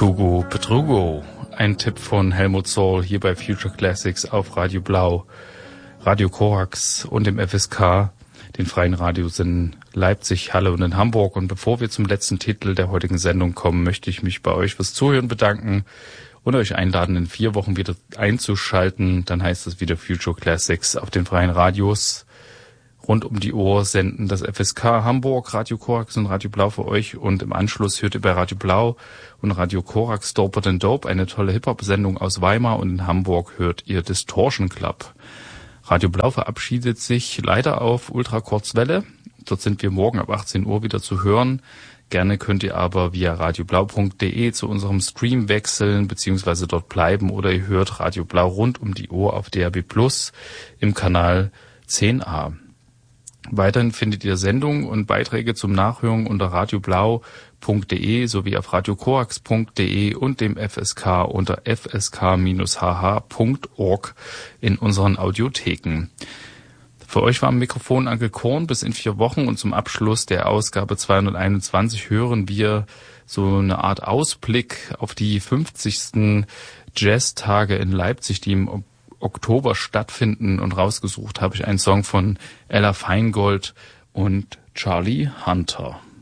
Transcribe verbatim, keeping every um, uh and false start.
Hugo Petrugo, ein Tipp von Helmut Zoll hier bei Future Classics auf Radio Blau, Radio Korax und dem F S K, den freien Radios in Leipzig, Halle und in Hamburg. Und bevor wir zum letzten Titel der heutigen Sendung kommen, möchte ich mich bei euch fürs Zuhören bedanken und euch einladen, in vier Wochen wieder einzuschalten. Dann heißt es wieder Future Classics auf den freien Radios. Rund um die Uhr senden das F S K Hamburg, Radio Korax und Radio Blau für euch. Und im Anschluss hört ihr bei Radio Blau und Radio Korax Doper than Dope, eine tolle Hip-Hop-Sendung aus Weimar. Und in Hamburg hört ihr Distortion Club. Radio Blau verabschiedet sich leider auf Ultrakurzwelle. Dort sind wir morgen ab achtzehn Uhr wieder zu hören. Gerne könnt ihr aber via radioblau punkt de zu unserem Stream wechseln bzw. dort bleiben, oder ihr hört Radio Blau rund um die Uhr auf D A B Plus im Kanal zehn a. Weiterhin findet ihr Sendungen und Beiträge zum Nachhören unter radioblau punkt de sowie auf radiokorax punkt de und dem F S K unter f s k dash h h punkt org in unseren Audiotheken. Für euch war am Mikrofon Anke Korn bis in vier Wochen, und zum Abschluss der Ausgabe zweihunderteinundzwanzig hören wir so eine Art Ausblick auf die fünfzigsten Jazztage in Leipzig, die im Oktober stattfinden, und rausgesucht habe ich einen Song von Ella Feingold und Charlie Hunter.